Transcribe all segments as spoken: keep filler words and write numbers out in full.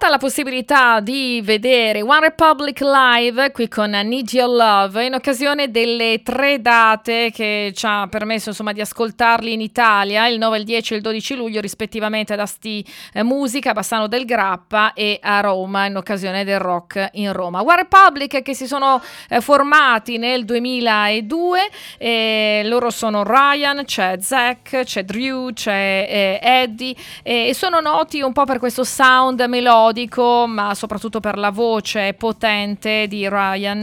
la possibilità di vedere One Republic live qui con Need Your Love in occasione delle tre date che ci ha permesso insomma di ascoltarli in Italia, il nove, il dieci e il dodici luglio rispettivamente ad Asti eh, Musica, Bassano del Grappa e a Roma in occasione del Rock in Roma. One Republic che si sono eh, formati nel duemiladue, eh, loro sono Ryan, c'è Zach, c'è Drew, c'è eh, Eddie eh, e sono noti un po' per questo sound melodico ma soprattutto per la voce potente di Ryan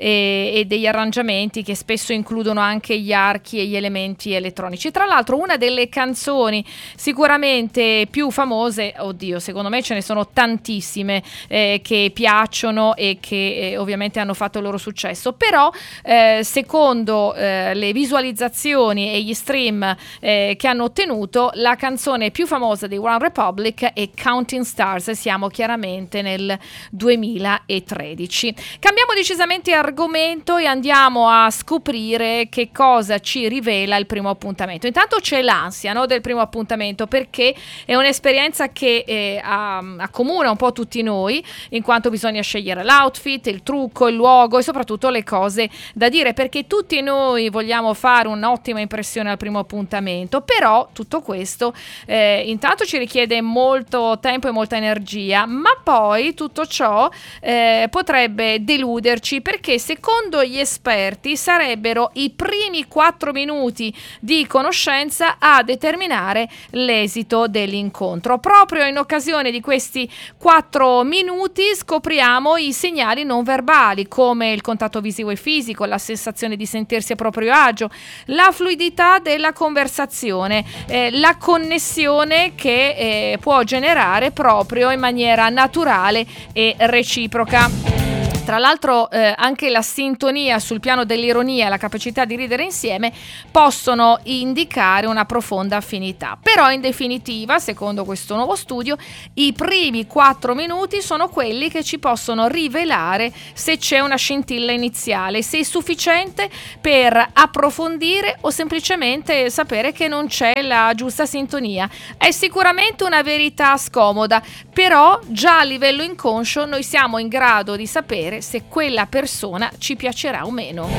e, e degli arrangiamenti che spesso includono anche gli archi e gli elementi elettronici. Tra l'altro una delle canzoni sicuramente più famose, oddio secondo me ce ne sono tantissime eh, che piacciono e che eh, ovviamente hanno fatto il loro successo, però eh, secondo eh, le visualizzazioni e gli stream eh, che hanno ottenuto, la canzone più famosa di One Republic è Counting Stars. Siamo chiaramente nel duemilatredici. Cambiamo decisamente argomento e andiamo a scoprire che cosa ci rivela il primo appuntamento. Intanto c'è l'ansia, no, del primo appuntamento, perché è un'esperienza che eh, accomuna un po' tutti noi, in quanto bisogna scegliere l'outfit, il trucco, il luogo e soprattutto le cose da dire, perché tutti noi vogliamo fare un'ottima impressione al primo appuntamento, però tutto questo eh, intanto ci richiede molto tempo e molta energia, ma poi tutto ciò eh, potrebbe deluderci, perché secondo gli esperti sarebbero i primi quattro minuti di conoscenza a determinare l'esito dell'incontro. Proprio in occasione di questi quattro minuti scopriamo i segnali non verbali, come il contatto visivo e fisico, la sensazione di sentirsi a proprio agio, la fluidità della conversazione, eh, la connessione che eh, può generare proprio in maniera naturale e reciproca. Tra l'altro eh, anche la sintonia sul piano dell'ironia e la capacità di ridere insieme possono indicare una profonda affinità. Però in definitiva, secondo questo nuovo studio, i primi quattro minuti sono quelli che ci possono rivelare se c'è una scintilla iniziale, se è sufficiente per approfondire o semplicemente sapere che non c'è la giusta sintonia. È sicuramente una verità scomoda, però già a livello inconscio noi siamo in grado di sapere se quella persona ci piacerà o meno.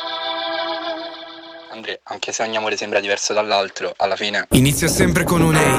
Andrea, anche se ogni amore sembra diverso dall'altro, alla fine inizia sempre con un ehi.